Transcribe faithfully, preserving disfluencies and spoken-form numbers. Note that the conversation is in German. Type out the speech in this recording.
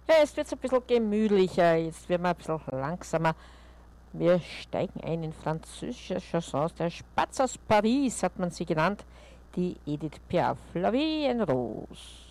Ja, jetzt wird es ein bisschen gemütlicher, jetzt wird man ein bisschen langsamer. Wir steigen ein in französische Chansons. Der Spatz aus Paris hat man sie genannt, die Edith Piaf, La Vie en Rose.